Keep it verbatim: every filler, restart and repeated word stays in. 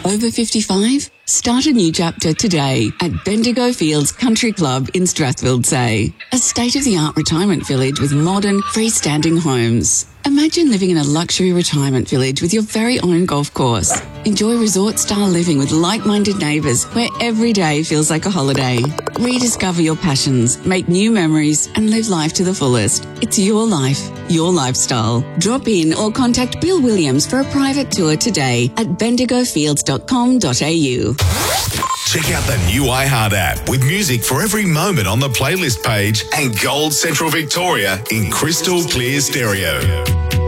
Over fifty-five? Start a new chapter today at Bendigo Fields Country Club in Strathfield Say. A state-of-the-art retirement village with modern, freestanding homes. Imagine living in a luxury retirement village with your very own golf course. Enjoy resort-style living with like-minded neighbours where every day feels like a holiday. Rediscover your passions, make new memories and live life to the fullest. It's your life, your lifestyle. Drop in or contact Bill Williams for a private tour today at bendigo fields dot com dot a u. Check out the new iHeart app with music for every moment on the playlist page and Gold Central Victoria in crystal clear stereo.